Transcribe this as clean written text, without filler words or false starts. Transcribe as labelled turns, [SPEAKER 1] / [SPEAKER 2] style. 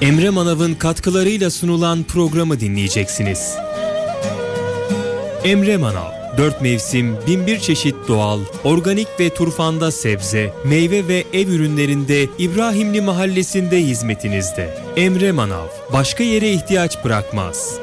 [SPEAKER 1] Emre Manav'ın katkılarıyla sunulan programı dinleyeceksiniz. Emre Manav, 4 mevsim, 1001 çeşit doğal, organik ve turfanda sebze, meyve ve ev ürünlerinde İbrahimli Mahallesi'nde hizmetinizde. Emre Manav, başka yere ihtiyaç bırakmaz.